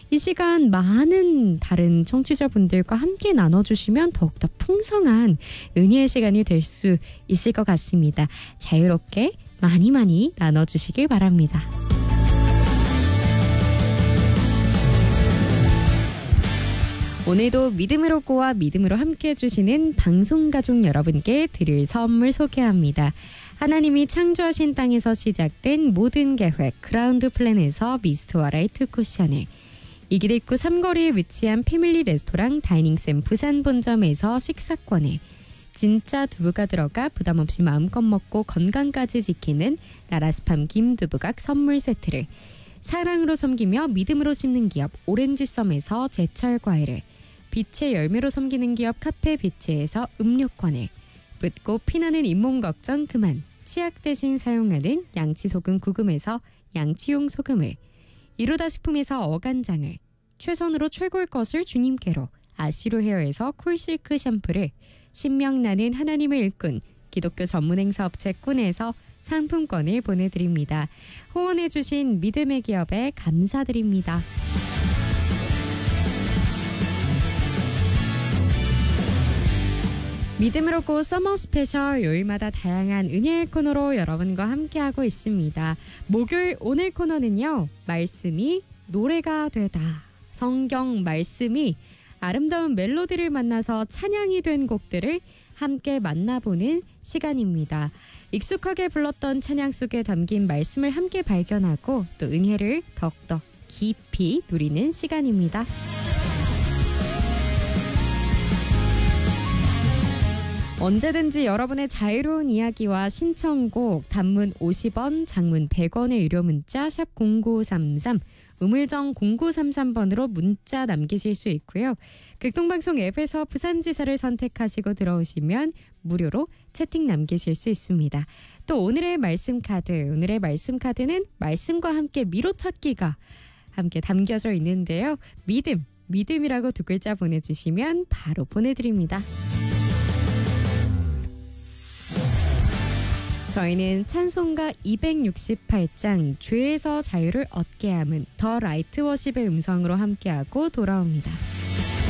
이 시간 많은 다른 청취자분들과 함께 나눠주시면 더욱더 풍성한 은혜의 시간이 될 수 있을 것 같습니다. 자유롭게 많이 나눠주시길 바랍니다. 오늘도 믿음으로 고와 믿음으로 함께 해주시는 방송가족 여러분께 드릴 선물 소개합니다. 하나님이 창조하신 땅에서 시작된 모든 계획 그라운드 플랜에서 미스트와 라이트 쿠션을, 이길 입구 삼거리에 위치한 패밀리 레스토랑 다이닝샘 부산 본점에서 식사권을, 진짜 두부가 들어가 부담없이 마음껏 먹고 건강까지 지키는 라라스팜 김두부각 선물 세트를, 사랑으로 섬기며 믿음으로 심는 기업 오렌지썸에서 제철 과일을, 빛의 열매로 섬기는 기업 카페 비치에서 음료권을, 붓고 피나는 잇몸 걱정 그만 치약 대신 사용하는 양치소금 구금에서 양치용 소금을, 이로다 식품에서 어간장을, 최선으로 최고의 것을 주님께로 아쉬로 헤어에서 쿨실크 샴푸를, 신명나는 하나님의 일꾼 기독교 전문행사 업체 꾼에서 상품권을 보내드립니다. 후원해주신 믿음의 기업에 감사드립니다. 믿음으로 고 서머 스페셜, 요일마다 다양한 은혜의 코너로 여러분과 함께하고 있습니다. 목요일 오늘 코너는요, 말씀이 노래가 되다. 성경 말씀이 아름다운 멜로디를 만나서 찬양이 된 곡들을 함께 만나보는 시간입니다. 익숙하게 불렀던 찬양 속에 담긴 말씀을 함께 발견하고 또 은혜를 더욱더 깊이 누리는 시간입니다. 언제든지 여러분의 자유로운 이야기와 신청곡, 단문 50원, 장문 100원의 유료 문자 샵 0933, 우물정 0933번으로 문자 남기실 수 있고요. 극동방송 앱에서 부산지사를 선택하시고 들어오시면 무료로 채팅 남기실 수 있습니다. 또 오늘의 말씀 카드는 말씀과 함께 미로찾기가 함께 담겨져 있는데요. 믿음이라고 두 글자 보내주시면 바로 보내드립니다. 저희는 찬송가 268장 죄에서 자유를 얻게 함은 더 라이트 워십의 음성으로 함께하고 돌아옵니다.